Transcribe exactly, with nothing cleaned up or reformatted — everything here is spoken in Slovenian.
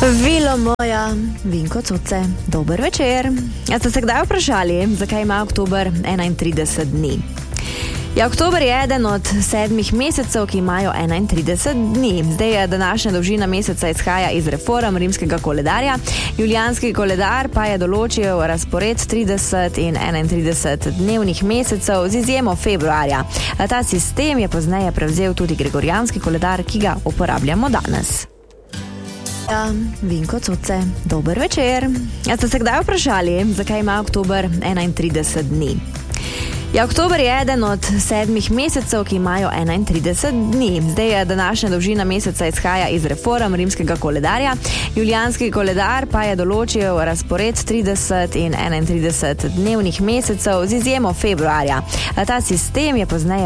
Vilo moja, Vinko Coce, dober večer. A ste se kdaj vprašali, zakaj ima oktober enaintrideset dni? Ja, oktober je eden od sedmih mesecev, ki imajo enaintrideset dni. Zdaj je današnja dolžina meseca izhaja iz reform rimskega koledarja. Julijanski koledar pa je določil razpored trideset in enaintrideset dnevnih mesecev z izjemo februarja. A ta sistem je pozneje prevzel tudi gregorijanski koledar, ki ga uporabljamo danes. Ja, Vinko Coce, dober večer. A ste se kdaj vprašali, zakaj ima oktober enaintrideset dni? Ja, oktober je eden od sedmih mesecev, ki imajo enaintrideset dni. Zdaj je današnja dolžina meseca izhaja iz reform rimskega koledarja. Julijanski koledar pa je določil razpored trideset in enaintrideset dnevnih mesecev z izjemo februarja. A ta sistem je pozneje